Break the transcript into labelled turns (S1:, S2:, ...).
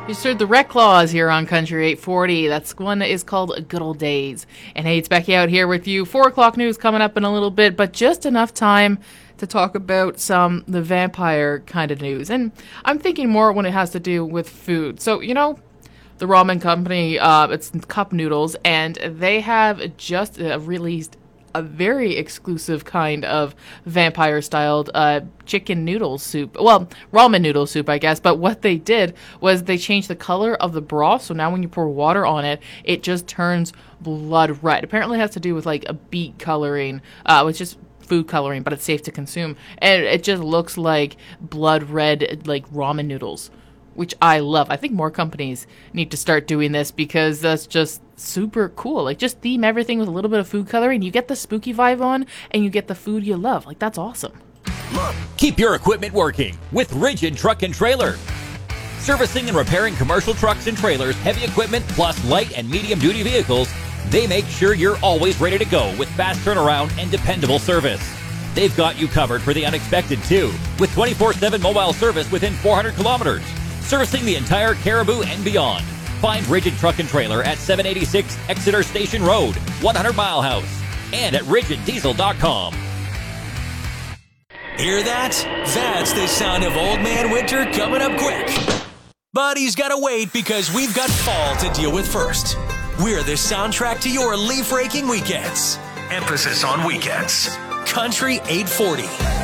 S1: You heard the Wreck Claws here on Country 840. That's one that is called Good Old Days. And hey, it's Becky out here with you. 4 o'clock news coming up in a little bit, but just enough time to talk about the vampire kind of news. And I'm thinking more when it has to do with food. So, the ramen company, it's Cup Noodles, and they have just released a very exclusive kind of vampire-styled chicken noodle soup. Well, ramen noodle soup, I guess. But what they did was they changed the color of the broth. So now when you pour water on it, it just turns blood red. Apparently it has to do with like a beet coloring, which is food coloring, but it's safe to consume. And it just looks like blood red, like ramen noodles, which I love. I think more companies need to start doing this because that's just super cool. Like, just theme everything with a little bit of food coloring. You get the spooky vibe on, and you get the food you love. Like, that's awesome.
S2: Keep your equipment working with Rigid Truck and Trailer. Servicing and repairing commercial trucks and trailers, heavy equipment, plus light and medium-duty vehicles, they make sure you're always ready to go with fast turnaround and dependable service. They've got you covered for the unexpected, too, with 24/7 mobile service within 400 kilometers. Servicing the entire Caribou and beyond. Find Rigid Truck and Trailer at 786 Exeter Station Road, 100 Mile House, and at rigiddiesel.com.
S3: Hear that? That's the sound of Old Man Winter coming up quick. But he's got to wait because we've got fall to deal with first. We're the soundtrack to your leaf raking weekends. Emphasis on weekends. Country 840.